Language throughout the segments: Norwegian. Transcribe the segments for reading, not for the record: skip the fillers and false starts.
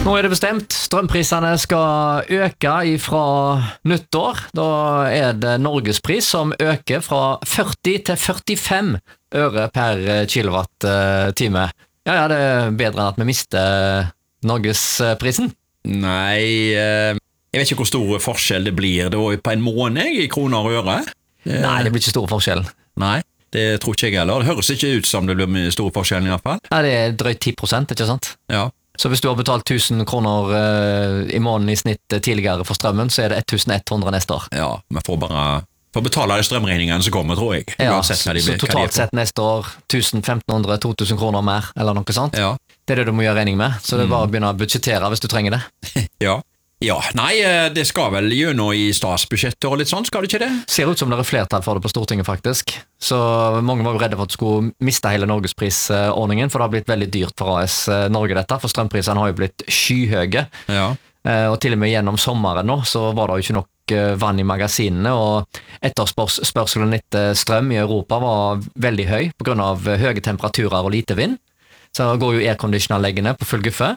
Nå det bestemt, strømprisene skal øke fra nyttår. Da det Norgespris som øker fra 40 til 45 øre per kilowatt-time. Ja, det bedre enn at vi mister Norgesprisen. Nei, jeg vet ikke hvor stor forskjell det blir da på en måned i kroner og øre. Nei, det blir ikke stor forskjell. Nei, det tror ikke jeg heller. Det høres ikke ut som det blir stor forskjell i hvert fall. Ja, det drøyt 10%, ikke sant? Ja. Så hvis du har betalt 1000 kroner i måneden i snitt tidligere for strømmen, så det 1100 neste år. Ja, vi får bare betale de strømregningene som kommer, tror jeg. Ja, så totalt sett neste år 1000, 1500, 2000 kroner mer, eller noe sånt. Ja. Det du må gjøre regning med, så det bare å begynne å budgettere hvis du trenger det. Ja, nei, det skal vel gjennom i statsbudsjettet og litt sånn, skal det ikke det? Ser ut som det flertall for det på Stortinget, faktisk. Så mange var jo redde for at du skulle miste hele Norgesprisordningen, for det har blitt veldig dyrt for AS Norge dette, for strømprisene har jo blitt skyhøye. Ja. Og til og med gjennom sommeren nå, så var det jo ikke nok vann i magasinene, og etterspørselen etter strøm i Europa var veldig høy på grunn av høye temperaturer og lite vind. Så går jo aircondition-anleggene på full guffe.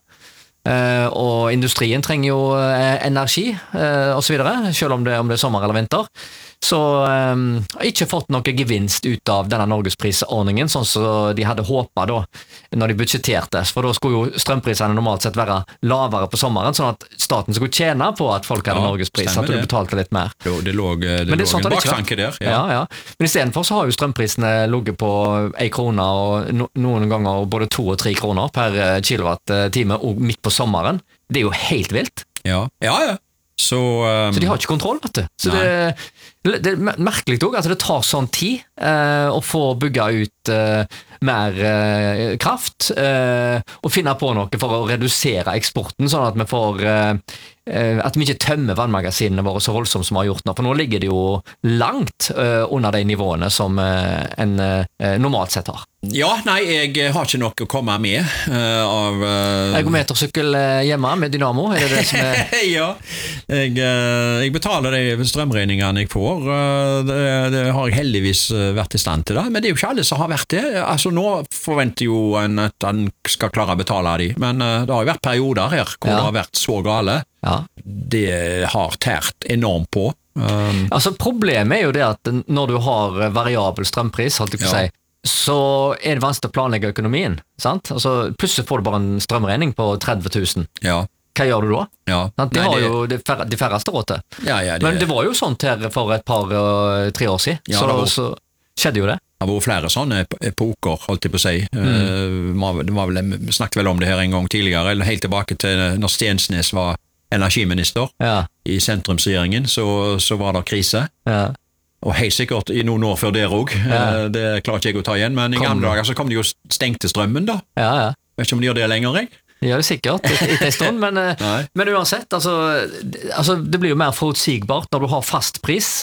Og industrien trenger jo energi og så videre, selv om det sommer eller vinter. Så har ikke fått noe gevinst ut av denne Norgesprisordningen, sånn som de hadde håpet da, når de budsjetterte. For da skulle jo strømprisene normalt sett være lavere på sommeren, sånn at staten skulle tjene på at folk hadde Norgespris, at du betalte litt mer. Jo, det lå en baktanke der. Ja. Men i stedet for så har jo strømprisene ligget på 1 krone og noen ganger både 2 og 3 kroner per kilowatt-time, og midt på sommeren. Det jo helt vilt. Ja. Så de har ikke kontroll, vet du. Så det merkelig også, at det tar sånn tid å få bygge ut mer kraft og finne på noe for å redusere eksporten, sånn at vi får at vi ikke tømmer vannmagasinene våre så voldsomt som vi har gjort nå, for nå ligger det jo langt under de nivåene som en normalt sett har. Ja, nei, jeg har ikke noe å komme med av ergometersykkel hjemme med dynamo, det som Ja, jeg betaler de strømregningene jeg får. Det har jeg heldigvis vært i stand til det, men det jo ikke alle som har vært det. Altså, nå forventer jo en at han skal klare å betale de, men det har jo vært perioder her hvor det har vært så gale. Ja. Det har tært enormt på. Altså, problemet jo det at når du har variabel strømpris, så det vanskelig å planlegge økonomien, sant? Altså, plutselig får du bare en strømregning på 30 000. Ja. Hva gjør du da? Ja. Det har jo de færreste råd til. Men det var jo sånt her for et par, 3 år siden, så skjedde jo det. Det har vært flere sånne epoker, holdt jeg på å si. Vi snakket vel om det her en gang tidligere, eller helt tilbake til når Stensnes var energiminister i sentrumsregjeringen, så var det krise. Ja. Og helt sikkert i noen år før det også. Det klarer ikke jeg å ta igjen, men i gamle dager så kom de jo stengte strømmen da. Vet ikke om de gjør det lenger, jeg. Ja, det sikkert, ikke en stund, men uansett, altså, det blir jo mer forutsigbart når du har fast pris,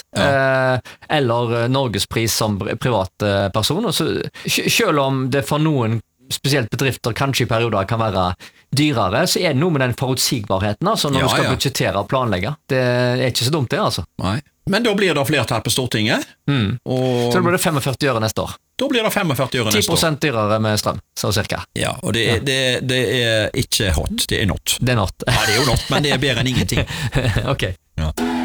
eller Norgespris som privatperson, selv om det for noen spesielt bedrifter kanskje i perioder kan være dyrere, så det noe med den forutsigbarheten, altså, når du skal budgettere og planlegge. Det ikke så dumt det, altså. Nei. Men da blir det flertall på Stortinget. Så da blir det 45 øre neste år. Da blir det 45 øre neste år. 10% dyrere med strøm, så cirka. Ja, og det ikke hot, det not. Det not. Ja, det jo not, men det bedre enn ingenting. Ok. Ja.